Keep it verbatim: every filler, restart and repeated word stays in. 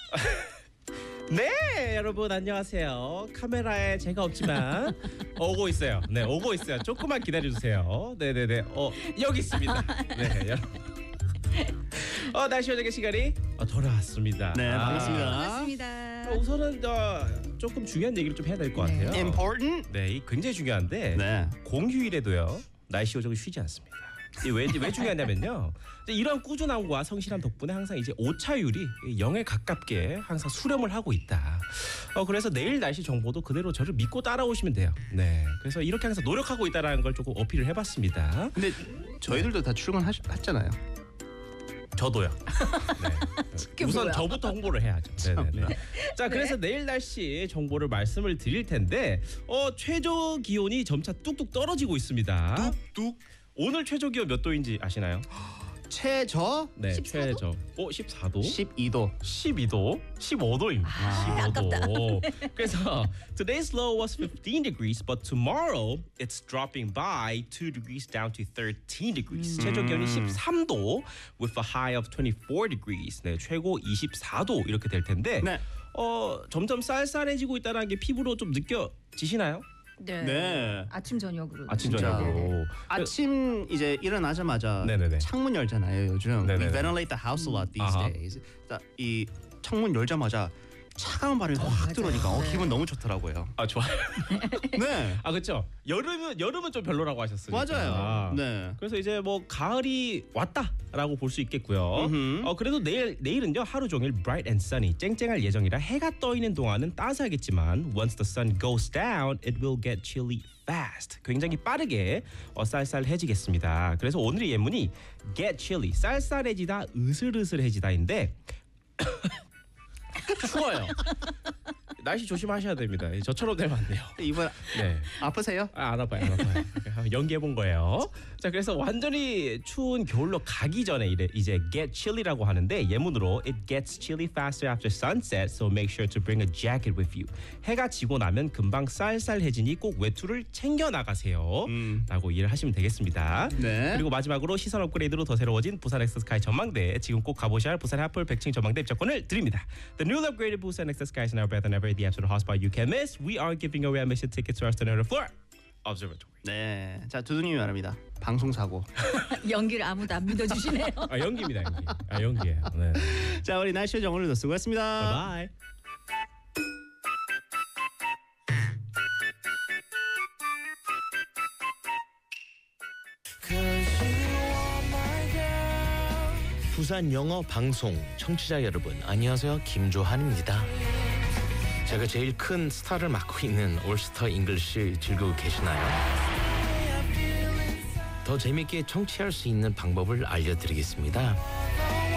네, 여러분 안녕하세요. 카메라에 제가 없지만 오고 있어요. 네, 오고 있어요. 조금만 기다려 주세요. 네, 네, 네. 어, 여기 있습니다. 네, 여러분. 어, 날씨 요정의 시간이 어, 돌아왔습니다. 네, 반갑습니다. 반갑습니다. 어, 우선은 어, 조금 중요한 얘기를 좀 해야 될 것 같아요. Important? 네, 이 굉장히 중요한데 네. 공휴일에도요 날씨 요정이 쉬지 않습니다. 왜, 왜 중요하냐면요, 이제 이런 꾸준함과 성실함 덕분에 항상 이제 오차율이 영에 가깝게 항상 수렴을 하고 있다. 어, 그래서 내일 날씨 정보도 그대로 저를 믿고 따라오시면 돼요. 네, 그래서 이렇게 항상 노력하고 있다라는 걸 조금 어필을 해봤습니다. 근데 저희들도 다 출근하셨잖아요. 저도요. 네. 우선 뭐야? 저부터 홍보를 해야죠. 네네네. 자, 그래서 네. 내일 날씨 정보를 말씀을 드릴 텐데, 어, 최저 기온이 점차 뚝뚝 떨어지고 있습니다. 뚝뚝. 오늘 최저 기온 몇 도인지 아시나요? 최저 네, 십사 도? 최저. 어, 십사 도? 십이 도. 십이 도, 십오 도입니다. 아, 십오 도. 그래서 today's low was fifteen degrees, but tomorrow it's dropping by two degrees down to thirteen degrees. 음. 최저 기온이 십삼 도 with a high of twenty-four degrees. 네, 최고 이십사 도 이렇게 될 텐데, 네. 어, 점점 쌀쌀해지고 있다는 게 피부로 좀 느껴지시나요? 네. 네. 아침 저녁으로. 아침 진짜. 저녁으로. 아침 이제 일어나자마자 네네네. 창문 열잖아요. 요즘 네네네. we ventilate the house a lot these 아하. days. 자, 이 창문 열자마자 차가운 바람이 확 맞아요. 들어오니까 어, 네. 기분 너무 좋더라고요. 아, 좋아요. 네. 아, 그렇죠. 여름은 여름은 좀 별로라고 하셨으니까. 맞아요. 네. 그래서 이제 뭐 가을이 왔다라고 볼 수 있겠고요. 음흠. 어, 그래도 내일 내일은요 하루 종일 bright and sunny 쨍쨍할 예정이라 해가 떠 있는 동안은 따스하겠지만 once the sun goes down, it will get chilly fast. 굉장히 빠르게 어, 쌀쌀해지겠습니다. 그래서 오늘의 예문이 get chilly, 쌀쌀해지다, 으슬으슬해지다인데 추워요. 날씨 조심하셔야 됩니다. 저처럼 되면 안 돼요. 이번 네. 아프세요? 아, 안 아파요, 안 아파요. 연기해 본 거예요. 자, 그래서 완전히 추운 겨울로 가기 전에 이래, 이제 get chilly라고 하는데 예문으로 it gets chilly faster after sunset, so make sure to bring a jacket with you. 해가 지고 나면 금방 쌀쌀해지니 꼭 외투를 챙겨 나가세요. 음. 라고 이해를 하시면 되겠습니다. 네. 그리고 마지막으로 시선 업그레이드로 더 새로워진 부산 엑스스카이 전망대, 지금 꼭 가보셔야 할 부산 하플 백층 전망대 입장권을 드립니다. The newly upgraded Busan 엑스스카이 is now better than ever. The absolute hotspot you can miss. We are giving away admission tickets to our Student Floor Observatory. 네. 자, 두두님이 말합니다. 방송 사고. 연기를 아무도 안 믿어주시네요. 아, 연기입니다, 연기. 아, 연기예요. 네. 자, 우리 날씨 요정 오늘도 수고했습니다. 바이. 부산 영어 방송 청취자 여러분, 안녕하세요. 김조한입니다. 제가 제일 큰 스타를 맡고 있는 올스터 잉글리시 즐기고 계시나요? 더 재밌게 청취할 수 있는 방법을 알려드리겠습니다.